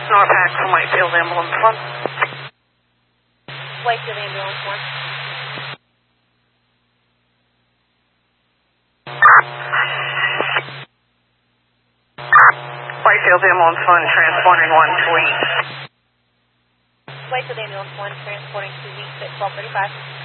Norpac from Whitefield Ambulance 1. Whitefield Ambulance 1. Whitefield Ambulance 1 transporting 1 to East. Whitefield Ambulance 1 transporting to East at 1235.